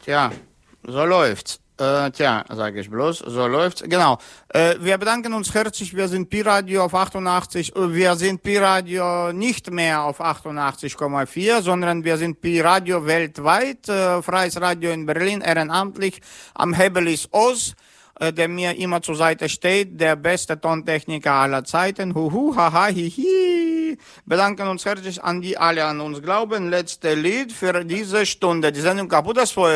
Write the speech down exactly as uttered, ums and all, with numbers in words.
Tja, so läuft's. Äh, tja, sage ich bloß, so läuft's. Genau. Äh, wir bedanken uns herzlich. Wir sind Pi-Radio auf achtundachtzig. Äh, wir sind Pi-Radio nicht mehr auf achtundachtzig Komma vier, sondern wir sind Pi-Radio weltweit. Äh, Freies Radio in Berlin, ehrenamtlich. Am Hebel ist Oz, äh, der mir immer zur Seite steht. Der beste Tontechniker aller Zeiten. Huhu, haha, hihi. Bedanken uns herzlich an die alle an uns glauben. Letzte Lied für diese Stunde. Die Sendung Kaputt das Feuer.